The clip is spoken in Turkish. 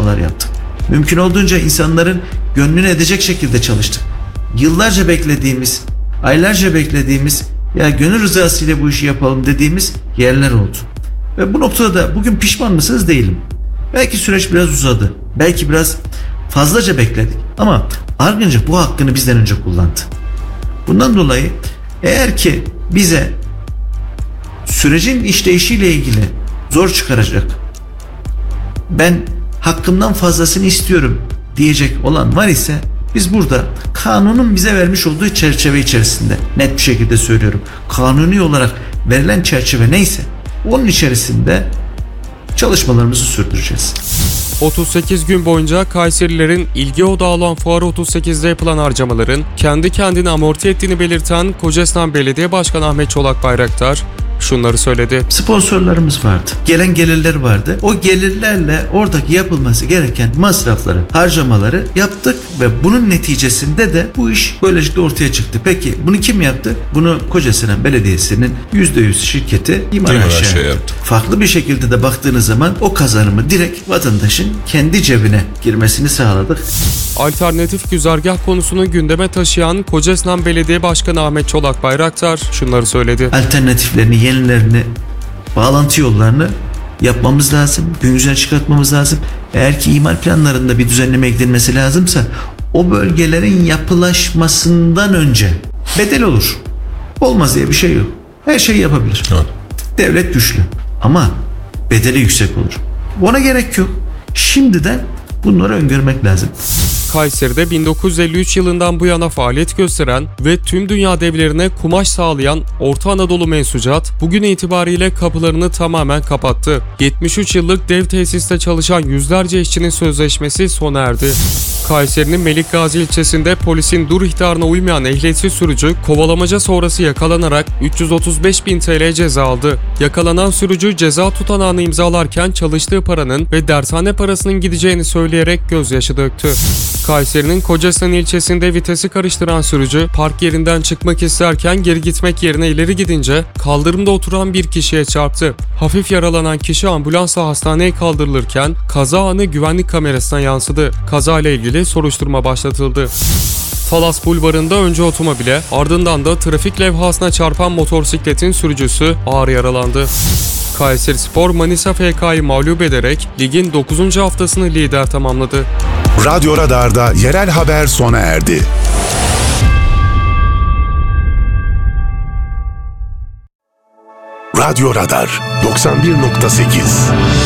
çalışmalar yaptık. Mümkün olduğunca insanların gönlünü edecek şekilde çalıştık. Yıllarca beklediğimiz, aylarca beklediğimiz, ya gönül rızasıyla bu işi yapalım dediğimiz yerler oldu. Ve bu noktada da bugün pişman mısınız? Değilim. Belki süreç biraz uzadı. Belki biraz fazlaca bekledik. Ama Argıncık bu hakkını bizden önce kullandı. Bundan dolayı eğer ki bize sürecin işleyişiyle ilgili zor çıkaracak, ben hakkımdan fazlasını istiyorum diyecek olan var ise biz burada kanunun bize vermiş olduğu çerçeve içerisinde, net bir şekilde söylüyorum, kanuni olarak verilen çerçeve neyse onun içerisinde çalışmalarımızı sürdüreceğiz. 38 gün boyunca Kayserilerin ilgi odağı olan Fuar 38'de yapılan harcamaların kendi kendini amorti ettiğini belirten Kocaeli Belediye Başkanı Ahmet Çolak Bayraktar şunları söyledi. Sponsorlarımız vardı. Gelen gelirler vardı. O gelirlerle oradaki yapılması gereken masrafları, harcamaları yaptık ve bunun neticesinde de bu iş böylelikle ortaya çıktı. Peki bunu kim yaptı? Bunu Kocaeli Belediyesi'nin %100 şirketi İmar AŞ yaptı. Farklı bir şekilde de baktığınız zaman o kazanımı direkt vatandaşın kendi cebine girmesini sağladık. Alternatif güzergah konusunu gündeme taşıyan Kocaeli Belediye Başkanı Ahmet Çolak Bayraktar şunları söyledi. Alternatiflerini, yenilerini, bağlantı yollarını yapmamız lazım. Gün yüzüne çıkartmamız lazım. Eğer ki imar planlarında bir düzenleme gidilmesi lazımsa o bölgelerin yapılaşmasından önce bedel olur. Olmaz diye bir şey yok. Her şeyi yapabilir. Evet. Devlet güçlü ama bedeli yüksek olur. Ona gerek yok. Şimdiden bunları öngörmek lazım. Kayseri'de 1953 yılından bu yana faaliyet gösteren ve tüm dünya devlerine kumaş sağlayan Orta Anadolu Mensucat bugün itibariyle kapılarını tamamen kapattı. 73 yıllık dev tesiste çalışan yüzlerce işçinin sözleşmesi sona erdi. Kayseri'nin Melikgazi ilçesinde polisin dur ihtarına uymayan ehliyetsiz sürücü kovalamaca sonrası yakalanarak 335.000 TL ceza aldı. Yakalanan sürücü ceza tutanağını imzalarken çalıştığı paranın ve dershane parasının gideceğini söyleyerek gözyaşı döktü. Kayseri'nin Kocaeli ilçesinde vitesi karıştıran sürücü park yerinden çıkmak isterken geri gitmek yerine ileri gidince kaldırımda oturan bir kişiye çarptı. Hafif yaralanan kişi ambulansla hastaneye kaldırılırken kaza anı güvenlik kamerasına yansıdı. Kazayla ilgili soruşturma başlatıldı. Talas Bulvarı'nda önce otomobile ardından da trafik levhasına çarpan motosikletin sürücüsü ağır yaralandı. Kayserispor Manisa FK'yı mağlup ederek ligin 9. haftasını lider tamamladı. Radyo Radar'da yerel haber sona erdi. Radyo Radar 91.8